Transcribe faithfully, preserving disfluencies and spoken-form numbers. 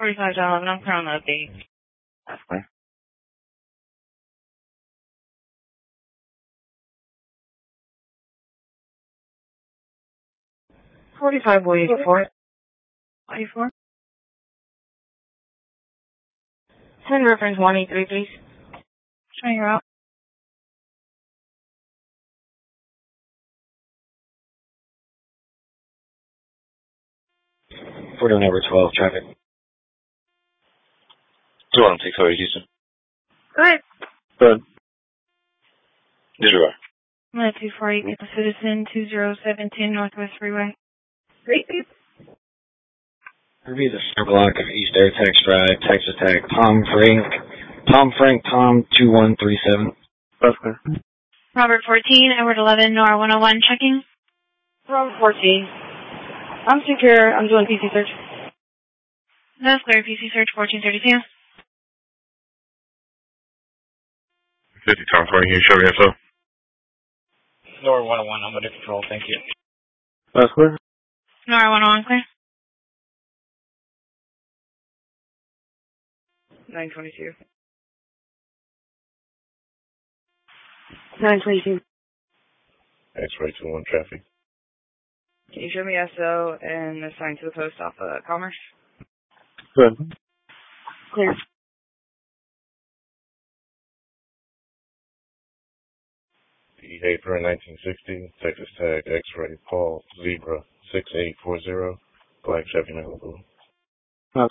forty-five dollars, I'm clear on the update. That's clear. forty-five, will eighty-four. eighty-four. ten reference one eighty-three, please. Showing your out. forty-one number twelve, traffic. two one six over Houston. Go ahead. Good. Disregard. I'm at two forty, Citizen, two zero seven ten Northwest Freeway. Great. Review the center block of East Airtex Drive, Texas Tech, Tom Frank, Tom Frank, Tom two one three seven. That's clear. Robert fourteen, Edward eleven, Nora one oh one, checking. Robert fourteen. I'm secure, I'm doing P C search. That's clear, P C search fourteen thirty-two. fifty Tom Frank here, show me info. Nora one oh one, I'm under control, thank you. That's clear. Nora one oh one, clear. nine twenty-two. nine twenty-two. X-ray two one traffic. Can you show me S O and the sign to the post off of Commerce? Good. Clear. Behavior nineteen sixty, Texas Tag, X-ray, Paul, Zebra, six eight four zero, Black Chevy Malibu.